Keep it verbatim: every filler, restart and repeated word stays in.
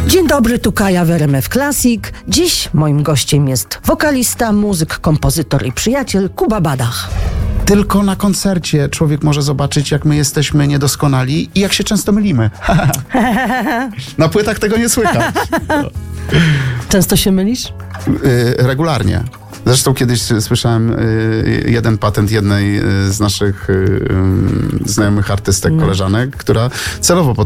Dzień dobry, tu Kaja w R M F Classic. Dziś moim gościem jest wokalista, muzyk, kompozytor i przyjaciel Kuba Badach. Tylko na koncercie człowiek może zobaczyć, jak my jesteśmy niedoskonali i jak się często mylimy. Na płytach tego nie słychać. Często się mylisz? Yy, regularnie. Zresztą kiedyś słyszałem y, jeden patent jednej y, z naszych y, y, znajomych artystek, koleżanek, która celowo